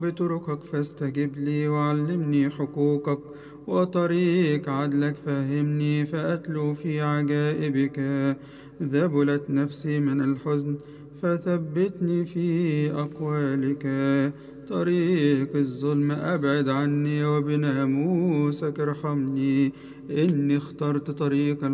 بطرقك فاستجب لي وعلمني حقوقك، وطريق عدلك فهمني فأتلو في عجائبك. ذبلت نفسي من الحزن فثبتني في أقوالك. طريق الظلم أبعد عني وبناموسك ارحمني، إني اخترت طريق